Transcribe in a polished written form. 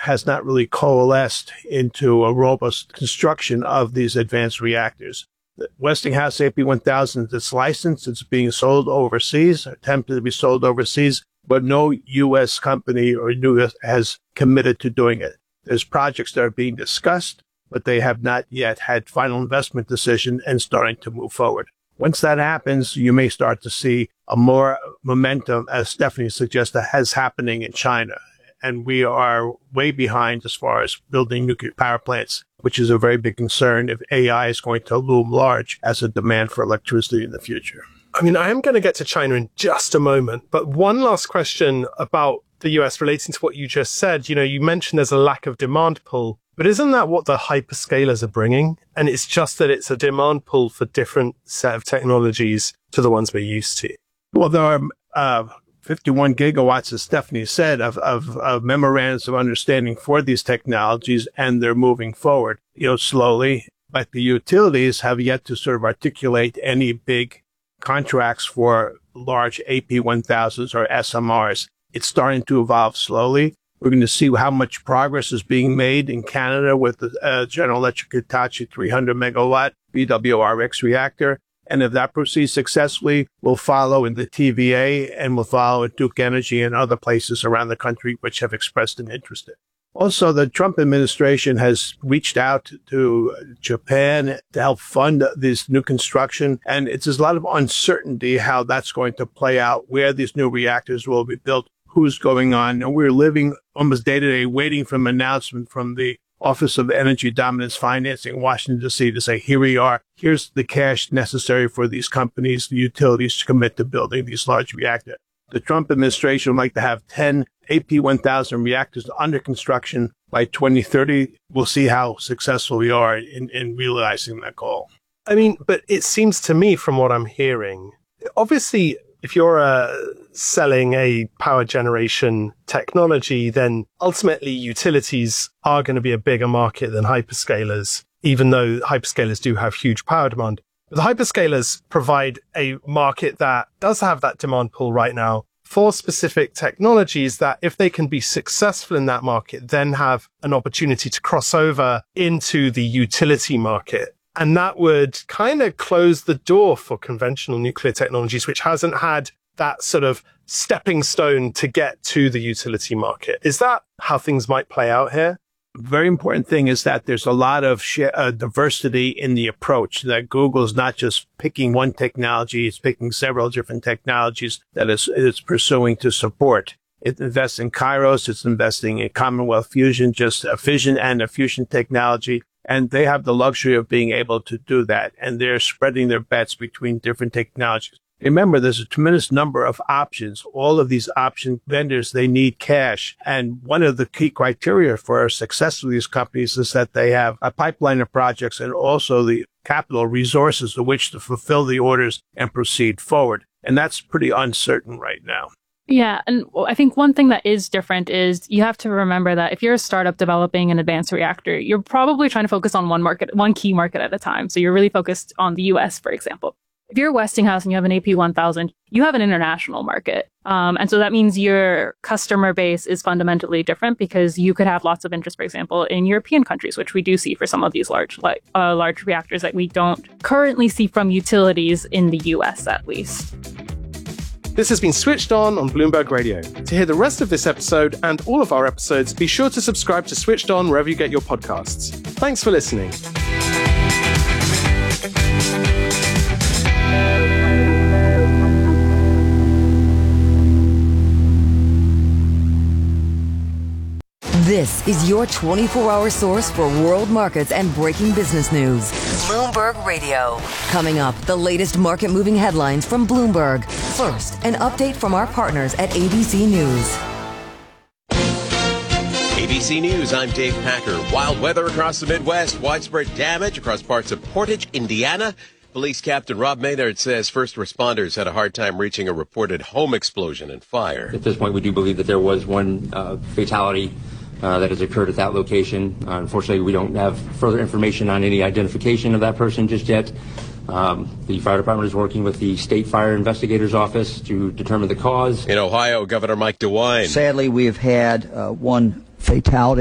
has not really coalesced into a robust construction of these advanced reactors. The Westinghouse AP1000 is licensed. It's being sold overseas, attempted to be sold overseas, but no U.S. company or U.S. has committed to doing it. There's projects that are being discussed, but they have not yet had final investment decision and starting to move forward. Once that happens, you may start to see a more momentum, as Stephanie suggested, has happening in China. And we are way behind as far as building nuclear power plants, which is a very big concern if AI is going to loom large as a demand for electricity in the future. I mean, I am going to get to China in just a moment, but one last question about the US relating to what you just said. You know, you mentioned there's a lack of demand pull, but isn't that what the hyperscalers are bringing? And it's just that it's a demand pull for different set of technologies to the ones we're used to. Well, there are 51 gigawatts, as Stephanie said, of memorandums of understanding for these technologies, and they're moving forward, slowly. But the utilities have yet to sort of articulate any big contracts for large AP1000s or SMRs. It's starting to evolve slowly. We're going to see how much progress is being made in Canada with the General Electric Hitachi 300 megawatt BWRX reactor. And if that proceeds successfully, we'll follow in the TVA and we'll follow at Duke Energy and other places around the country which have expressed an interest in it. Also, the Trump administration has reached out to Japan to help fund this new construction. And there's a lot of uncertainty how that's going to play out, where these new reactors will be built, who's going on. And we're living almost day to day waiting for an announcement from the Office of Energy Dominance Financing in Washington, D.C. to say, here we are. Here's the cash necessary for these companies, the utilities, to commit to building these large reactors. The Trump administration would like to have 10 AP1000 reactors under construction by 2030. We'll see how successful we are in realizing that goal. I mean, but it seems to me from what I'm hearing, obviously, if you're selling a power generation technology, then ultimately utilities are going to be a bigger market than hyperscalers, even though hyperscalers do have huge power demand. But the hyperscalers provide a market that does have that demand pull right now for specific technologies that, if they can be successful in that market, then have an opportunity to cross over into the utility market. And that would kind of close the door for conventional nuclear technologies, which hasn't had that sort of stepping stone to get to the utility market. Is that how things might play out here? Very important thing is that there's a lot of diversity in the approach, that Google is not just picking one technology, it's picking several different technologies that it's pursuing to support. It invests in Kairos, it's investing in Commonwealth Fusion, just a fission and a fusion technology. And they have the luxury of being able to do that. And they're spreading their bets between different technologies. Remember, there's a tremendous number of options. All of these option vendors, they need cash. And one of the key criteria for success of these companies is that they have a pipeline of projects and also the capital resources to which to fulfill the orders and proceed forward. And that's pretty uncertain right now. Yeah, and I think one thing that is different is you have to remember that if you're a startup developing an advanced reactor, you're probably trying to focus on one key market at a time. So you're really focused on the US, for example. If you're Westinghouse and you have an AP1000, you have an international market. And so that means your customer base is fundamentally different because you could have lots of interest, for example, in European countries, which we do see for some of these large reactors that we don't currently see from utilities in the US, at least. This has been Switched On Bloomberg Radio. To hear the rest of this episode and all of our episodes, be sure to subscribe to Switched On wherever you get your podcasts. Thanks for listening. This is your 24-hour source for world markets and breaking business news. Bloomberg Radio. Coming up, the latest market-moving headlines from Bloomberg. First, an update from our partners at ABC News. ABC News, I'm Dave Packer. Wild weather across the Midwest, widespread damage across parts of Portage, Indiana. Police Captain Rob Maynard says first responders had a hard time reaching a reported home explosion and fire. At this point, we do believe that there was one fatality that has occurred at that location. Unfortunately, we don't have further information on any identification of that person just yet. The fire department is working with the State Fire Investigators Office to determine the cause. In Ohio, Governor Mike DeWine. Sadly, we have had one fatality.